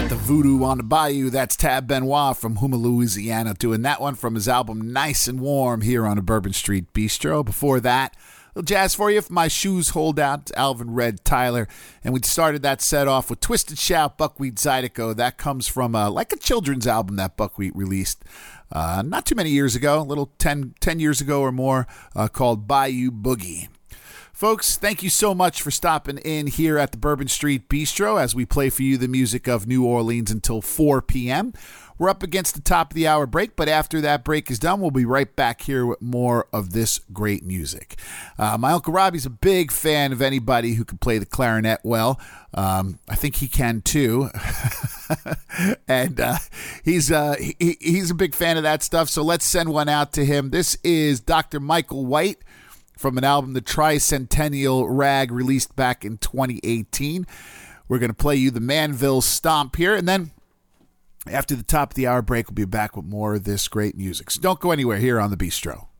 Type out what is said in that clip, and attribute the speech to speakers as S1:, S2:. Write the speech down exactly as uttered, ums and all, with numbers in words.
S1: Got the Voodoo on the Bayou. That's Tab Benoit from Houma, Louisiana, doing that one from his album Nice and Warm here on a Bourbon Street Bistro. Before that, a little jazz for you. If My Shoes Hold Out, Alvin Red Tyler. And we started that set off with Twisted Shout, Buckwheat Zydeco. That comes from uh, like a children's album that Buckwheat released uh, not too many years ago, a little ten, ten years ago or more, uh, called Bayou Boogie. Folks, thank you so much for stopping in here at the Bourbon Street Bistro as we play for you the music of New Orleans until four p.m. We're up against the top of the hour break, but after that break is done, we'll be right back here with more of this great music. Uh, my Uncle Robbie's a big fan of anybody who can play the clarinet well. Um, I think he can too. and uh, he's uh, he, he's a big fan of that stuff, so let's send one out to him. This is Doctor Michael White, from an album, The Tricentennial Rag, released back in twenty eighteen. We're going to play you the Manville Stomp here, and then after the top of the hour break, we'll be back with more of this great music. So don't go anywhere here on the Bistro.